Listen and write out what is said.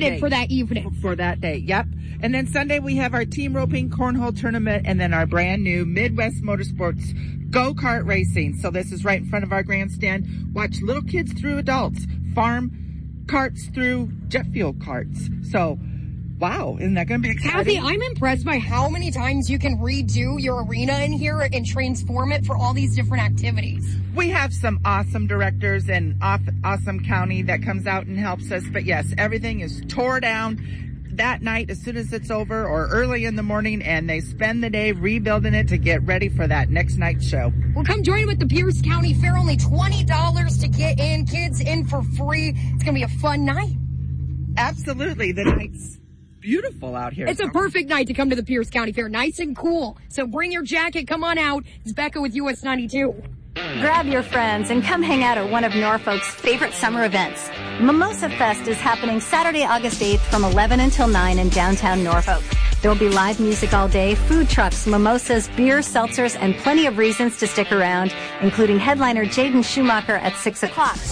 limited for that evening. For that day, yep. And then Sunday we have our team roping cornhole tournament and then our brand new Midwest Motorsports go-kart racing. So this is right in front of our grandstand. Watch little kids through adults, farm carts through jet fuel carts. So, wow, isn't that going to be exciting? Kathy, I'm impressed by how many times you can redo your arena in here and transform it for all these different activities. We have some awesome directors and awesome county that comes out and helps us. But yes, everything is tore down that night as soon as it's over or early in the morning, and they spend the day rebuilding it to get ready for that next night's show. Well, come join them at the Pierce County Fair. Only $20 to get in. Kids in for free. It's going to be a fun night. Absolutely. The night's beautiful out here. It's a perfect night to come to the Pierce County Fair. Nice and cool. So bring your jacket. Come on out. It's Becca with US 92. Grab your friends and come hang out at one of Norfolk's favorite summer events. Mimosa Fest is happening Saturday, August 8th from 11 until 9 in downtown Norfolk. There will be live music all day, food trucks, mimosas, beer, seltzers, and plenty of reasons to stick around, including headliner Jaden Schumacher at 6 o'clock.